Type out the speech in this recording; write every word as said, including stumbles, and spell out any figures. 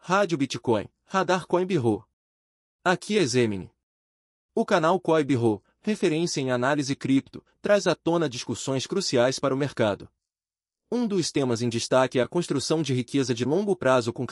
Rádio Bitcoin, Radar Coin-Bureau. Aqui é Zemini. O canal Coin-Bureau, referência em análise cripto, traz à tona discussões cruciais para o mercado. Um dos temas em destaque é a construção de riqueza de longo prazo com